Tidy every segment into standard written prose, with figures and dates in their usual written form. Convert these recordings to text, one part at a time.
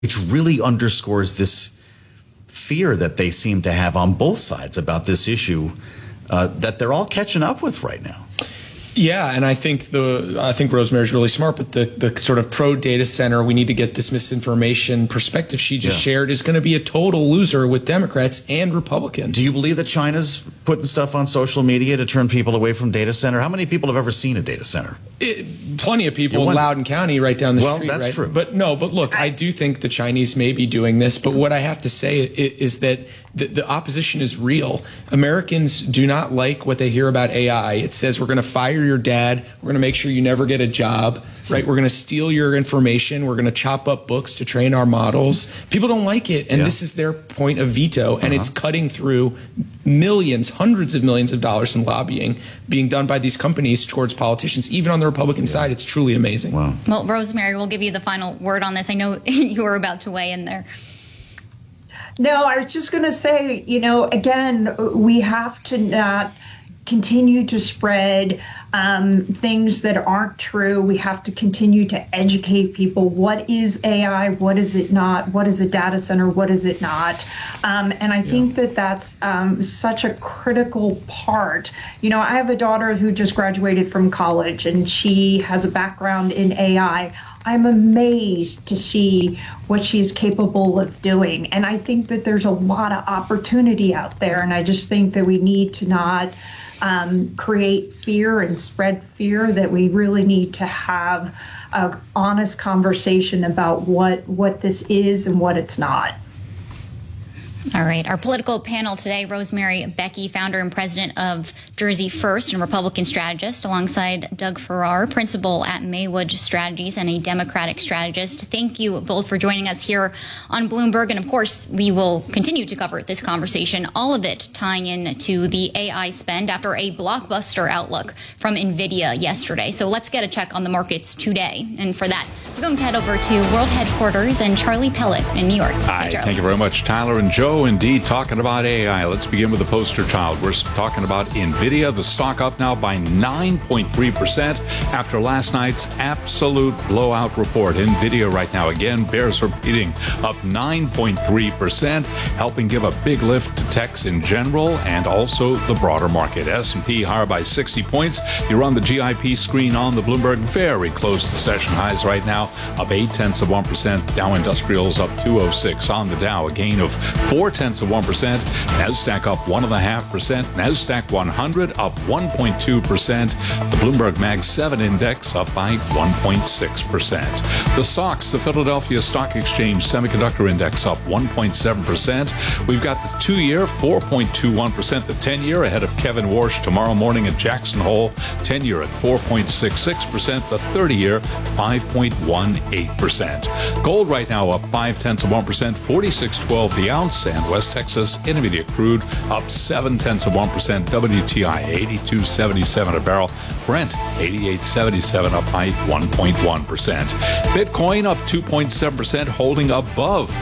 which really underscores this fear that they seem to have on both sides about this issue that they're all catching up with right now. Yeah, and I think Rosemary's really smart, but the sort of pro data center, we need to get this misinformation perspective she just shared is going to be a total loser with Democrats and Republicans. Do you believe that China's putting stuff on social media to turn people away from data center? How many people have ever seen a data center? Plenty of people in Loudoun County right down the street. Well, that's true. But look, I do think the Chinese may be doing this, but what I have to say is that the opposition is real. Americans do not like what they hear about AI. It says we're going to fire your dad, we're going to make sure you never get a job, right? We're going to steal your information, we're going to chop up books to train our models. People don't like it, and this is their point of veto, and it's cutting through millions, hundreds of millions of dollars in lobbying being done by these companies towards politicians, even on the Republican side. It's truly amazing. Wow. Well, Rosemary, we'll give you the final word on this. I know you were about to weigh in there. No, I was just going to say, again, we have to not continue to spread things that aren't true. We have to continue to educate people. What is AI? What is it not? What is a data center? What is it not? And I think that that's such a critical part. I have a daughter who just graduated from college, and she has a background in AI. I'm amazed to see what she is capable of doing. And I think that there's a lot of opportunity out there. And I just think that we need to not create fear and spread fear, that we really need to have an honest conversation about what this is and what it's not. All right. Our political panel today, Rosemary Becky, founder and president of Jersey First and Republican strategist, alongside Doug Farrar, principal at Maywood Strategies and a Democratic strategist. Thank you both for joining us here on Bloomberg. And of course, we will continue to cover this conversation, all of it tying in to the AI spend after a blockbuster outlook from NVIDIA yesterday. So let's get a check on the markets today. And for that, we're going to head over to World Headquarters and Charlie Pellet in New York. Hi, thank you very much, Tyler and Joe. Indeed, talking about AI. Let's begin with the poster child. We're talking about NVIDIA, the stock up now by 9.3% after last night's absolute blowout report. NVIDIA right now, again, bears repeating, up 9.3%, helping give a big lift to techs in general and also the broader market. S&P higher by 60 points. You're on the GIP screen on the Bloomberg, very close to session highs right now, up 0.8%. Dow Industrials up 206 on the Dow, a gain of 0.4%. NASDAQ up 1.5%. NASDAQ 100 up 1.2%. The Bloomberg Mag 7 index up by 1.6%. The SOX, the Philadelphia Stock Exchange Semiconductor Index, up 1.7%. We've got the 2-year 4.21%. The 10-year ahead of Kevin Warsh tomorrow morning at Jackson Hole. 10-year at 4.66%. The 30-year 5.18%. Gold right now up 0.5%. 46.12 the ounce, and West Texas Intermediate crude up 0.7%. WTI 82.77 a barrel. Brent 88.77 up by 1.1%. Bitcoin up 2.7%, holding above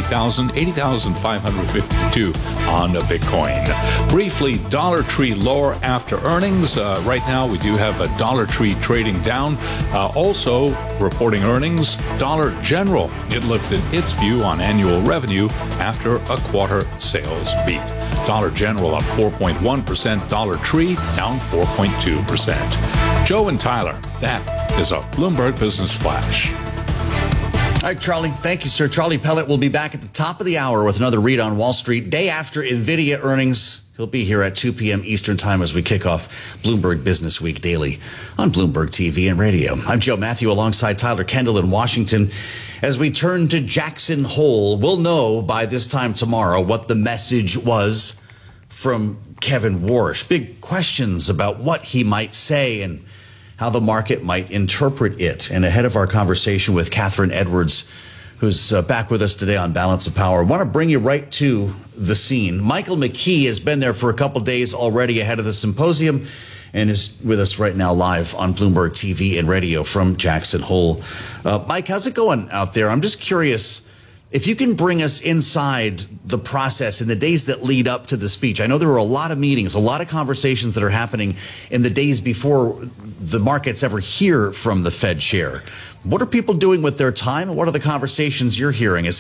80,552 on a Bitcoin. Briefly, Dollar Tree lower after earnings. Right now, we do have a Dollar Tree trading down. Also reporting earnings. Dollar General, it lifted its view on annual revenue after a quarter sales beat. Dollar General up 4.1%. Dollar Tree down 4.2%. Joe and Tyler, that is a Bloomberg Business Flash. All right, Charlie. Thank you, sir. Charlie Pellet will be back at the top of the hour with another read on Wall Street. Day after NVIDIA earnings. He'll be here at 2 p.m. Eastern Time as we kick off Bloomberg Business Week daily on Bloomberg TV and radio. I'm Joe Matthew alongside Tyler Kendall in Washington. As we turn to Jackson Hole, we'll know by this time tomorrow what the message was from Kevin Warsh. Big questions about what he might say and how the market might interpret it. And ahead of our conversation with Catherine Edwards, who's back with us today on Balance of Power, I want to bring you right to the scene. Michael McKee has been there for a couple days already ahead of the symposium and is with us right now live on Bloomberg TV and radio from Jackson Hole. Mike, how's it going out there? I'm just curious if you can bring us inside the process in the days that lead up to the speech. I know there were a lot of meetings, a lot of conversations that are happening in the days before the markets ever hear from the Fed chair. What are people doing with their time, and what are the conversations you're hearing as